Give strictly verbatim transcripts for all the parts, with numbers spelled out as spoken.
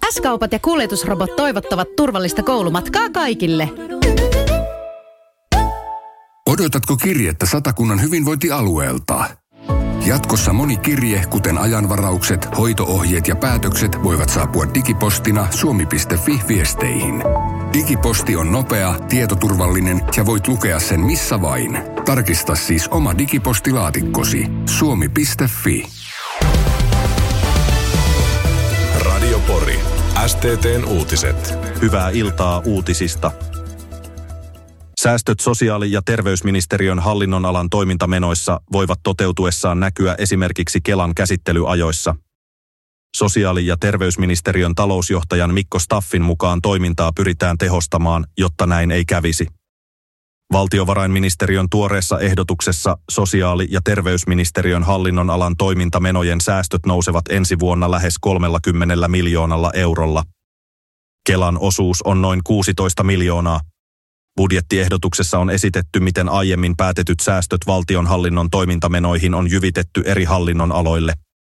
S-kaupat ja kuljetusrobot toivottavat turvallista koulumatkaa kaikille. Odotatko kirjettä Satakunnan hyvinvointialueelta? Jatkossa moni kirje, kuten ajanvaraukset, hoito-ohjeet ja päätökset voivat saapua digipostina suomi piste fi-viesteihin. Digiposti on nopea, tietoturvallinen ja voit lukea sen missä vain. Tarkista siis oma digipostilaatikkosi. suomi piste fi. Radio Pori. S T T:n uutiset. Hyvää iltaa uutisista. Säästöt sosiaali- ja terveysministeriön hallinnonalan toimintamenoissa voivat toteutuessaan näkyä esimerkiksi Kelan käsittelyajoissa. Sosiaali- ja terveysministeriön talousjohtajan Mikko Staffin mukaan toimintaa pyritään tehostamaan, jotta näin ei kävisi. Valtiovarainministeriön tuoreessa ehdotuksessa sosiaali- ja terveysministeriön hallinnonalan toimintamenojen säästöt nousevat ensi vuonna lähes kolmellakymmenellä miljoonalla eurolla. Kelan osuus on noin kuusitoista miljoonaa. Budjettiehdotuksessa on esitetty, miten aiemmin päätetyt säästöt valtionhallinnon toimintamenoihin on jyvitetty eri hallinnonaloille.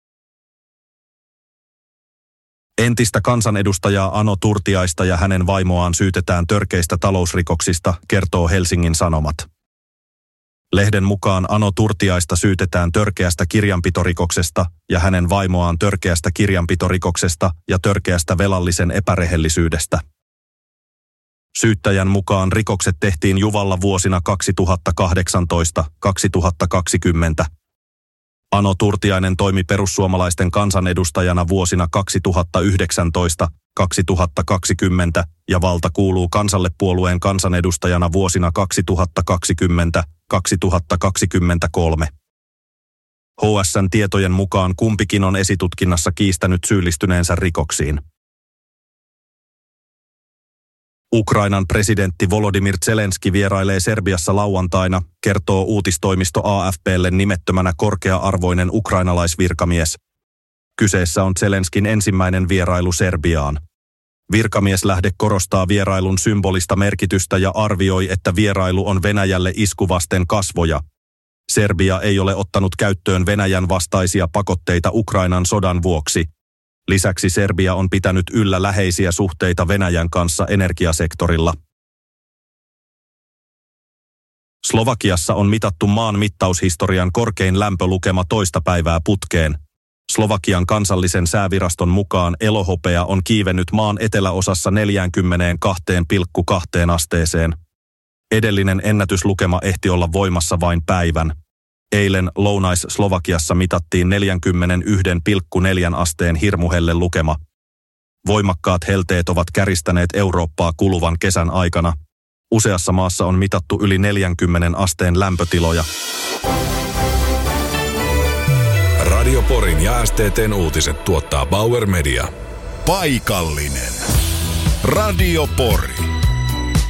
Entistä kansanedustajaa Ano Turtiaista ja hänen vaimoaan syytetään törkeistä talousrikoksista, kertoo Helsingin Sanomat. Lehden mukaan Ano Turtiaista syytetään törkeästä kirjanpitorikoksesta ja hänen vaimoaan törkeästä kirjanpitorikoksesta ja törkeästä velallisen epärehellisyydestä. Syyttäjän mukaan rikokset tehtiin Juvalla vuosina kaksituhattakahdeksantoista kaksituhattakaksikymmentä. Ano Turtiainen toimi perussuomalaisten kansanedustajana vuosina kaksituhattayhdeksäntoista kaksituhattakaksikymmentä ja Valta kuuluu kansalle -puolueen kansanedustajana vuosina kaksituhattakaksikymmentä kaksituhattakaksikymmentäkolme. H S:n tietojen mukaan kumpikin on esitutkinnassa kiistänyt syyllistyneensä rikoksiin. Ukrainan presidentti Volodymyr Zelenski vierailee Serbiassa lauantaina, kertoo uutistoimisto A F P:lle nimettömänä korkea-arvoinen ukrainalaisvirkamies. Kyseessä on Zelenskin ensimmäinen vierailu Serbiaan. Virkamieslähde korostaa vierailun symbolista merkitystä ja arvioi, että vierailu on Venäjälle isku vasten kasvoja. Serbia ei ole ottanut käyttöön Venäjän vastaisia pakotteita Ukrainan sodan vuoksi. Lisäksi Serbia on pitänyt yllä läheisiä suhteita Venäjän kanssa energiasektorilla. Slovakiassa on mitattu maan mittaushistorian korkein lämpölukema toista päivää putkeen. Slovakian kansallisen sääviraston mukaan elohopea on kiivennyt maan eteläosassa neljäkymmentäkaksi pilkku kaksi asteeseen. Edellinen ennätyslukema ehti olla voimassa vain päivän. Eilen Lounais-Slovakiassa mitattiin neljäkymmentäyksi pilkku neljä asteen hirmuhelle lukema. Voimakkaat helteet ovat käristäneet Eurooppaa kuluvan kesän aikana. Useassa maassa on mitattu yli neljänkymmenen asteen lämpötiloja. Radio Porin ja S T T:n uutiset tuottaa Bauer Media. Paikallinen. Radio Pori.